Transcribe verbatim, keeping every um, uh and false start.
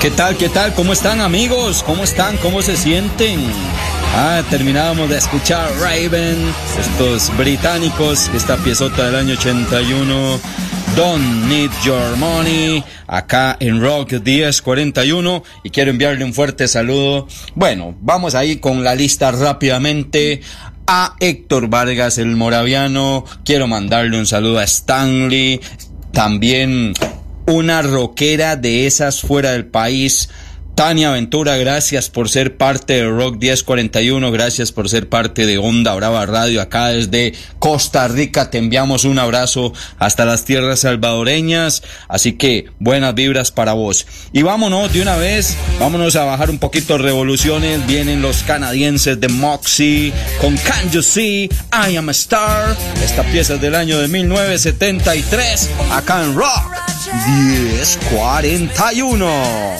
¿Qué tal? ¿Qué tal? ¿Cómo están, amigos? ¿Cómo están? ¿Cómo se sienten? Ah, terminábamos de escuchar Raven, estos británicos, esta piezota del año ochenta y uno, Don't Need Your Money, acá en Rock diez cuarenta y uno, y quiero enviarle un fuerte saludo. Bueno, vamos ahí con la lista rápidamente. A Héctor Vargas, el moraviano, quiero mandarle un saludo a Stanley, también una rockera de esas fuera del país, Tania Ventura, gracias por ser parte de Rock diez cuarenta y uno, gracias por ser parte de Onda Brava Radio, acá desde Costa Rica te enviamos un abrazo hasta las tierras salvadoreñas, así que buenas vibras para vos. Y vámonos de una vez, vámonos a bajar un poquito revoluciones, vienen los canadienses de Moxie con Can You See, I Am a Star, esta pieza es del año de mil novecientos setenta y tres, acá en Rock diez cuarenta y uno.